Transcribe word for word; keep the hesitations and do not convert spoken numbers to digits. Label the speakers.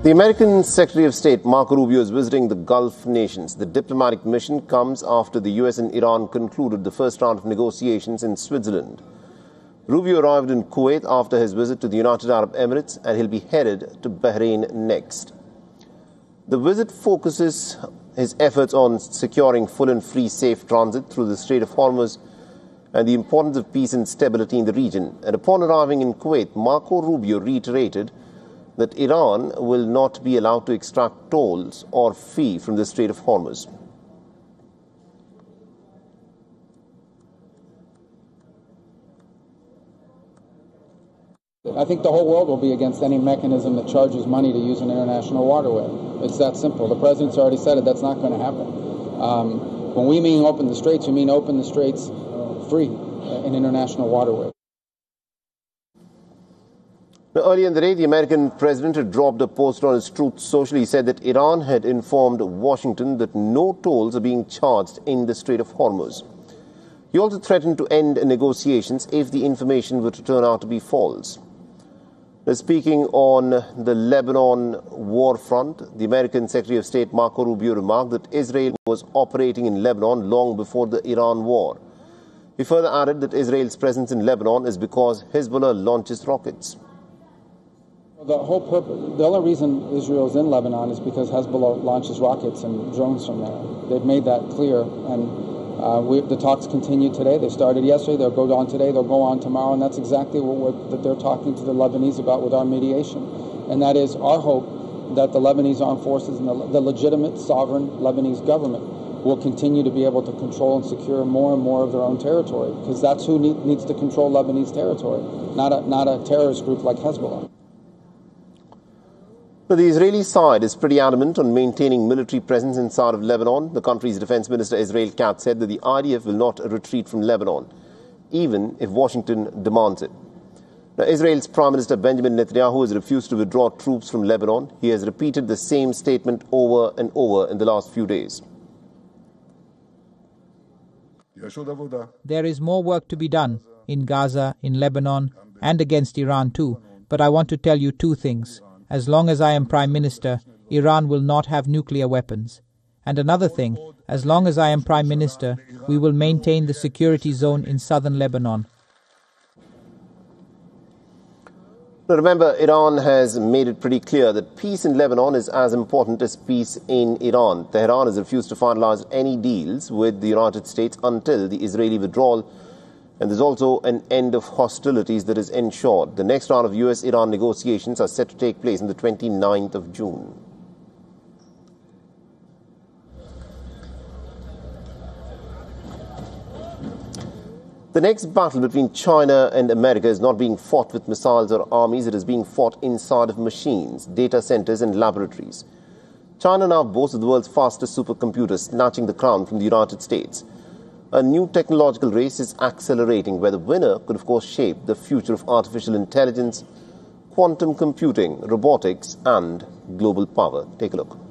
Speaker 1: The American Secretary of State, Marco Rubio, is visiting the Gulf nations. The diplomatic mission comes after the U S and Iran concluded the first round of negotiations in Switzerland. Rubio arrived in Kuwait after his visit to the United Arab Emirates, and he'll be headed to Bahrain next. The visit focuses his efforts on securing full and free safe transit through the Strait of Hormuz and the importance of peace and stability in the region. And upon arriving in Kuwait, Marco Rubio reiterated that Iran will not be allowed to extract tolls or fee from the Strait of Hormuz.
Speaker 2: I think the whole world will be against any mechanism that charges money to use an international waterway. It's that simple. The president's already said it. That's not going to happen. Um, when we mean open the straits, we mean open the straits free in international waterway.
Speaker 1: Now, earlier in the day, the American president had dropped a post on his Truth Social. He said that Iran had informed Washington that no tolls are being charged in the Strait of Hormuz. He also threatened to end negotiations if the information were to turn out to be false. Now, speaking on the Lebanon war front, the American Secretary of State Marco Rubio remarked that Israel was operating in Lebanon long before the Iran war. He further added that Israel's presence in Lebanon is because Hezbollah launches rockets.
Speaker 2: The whole purpose, the only reason Israel is in Lebanon is because Hezbollah launches rockets and drones from there. They've made that clear, and uh, we, the talks continue today. They started yesterday. They'll go on today. They'll go on tomorrow, and that's exactly what we're, that they're talking to the Lebanese about with our mediation. And that is our hope that the Lebanese armed forces and the, the legitimate, sovereign Lebanese government will continue to be able to control and secure more and more of their own territory, because that's who need, needs to control Lebanese territory, not a, not a terrorist group like Hezbollah.
Speaker 1: Now, the Israeli side is pretty adamant on maintaining military presence inside of Lebanon. The country's defense minister, Israel Katz, said that the I D F will not retreat from Lebanon, even if Washington demands it. Now, Israel's Prime Minister Benjamin Netanyahu has refused to withdraw troops from Lebanon. He has repeated the same statement over and over in the last few days.
Speaker 3: There is more work to be done in Gaza, in Lebanon, and against Iran too. But I want to tell you two things. As long as I am Prime Minister, Iran will not have nuclear weapons. And another thing, as long as I am Prime Minister, we will maintain the security zone in southern Lebanon.
Speaker 1: Now, remember, Iran has made it pretty clear that peace in Lebanon is as important as peace in Iran. Tehran has refused to finalize any deals with the United States until the Israeli withdrawal. And there's also an end of hostilities that is ensured. The next round of U S Iran negotiations are set to take place on the twenty-ninth of June. The next battle between China and America is not being fought with missiles or armies. It is being fought inside of machines, data centers and laboratories. China now boasts of the world's fastest supercomputer, snatching the crown from the United States. A new technological race is accelerating, where the winner could, of course, shape the future of artificial intelligence, quantum computing, robotics, and global power. Take a look.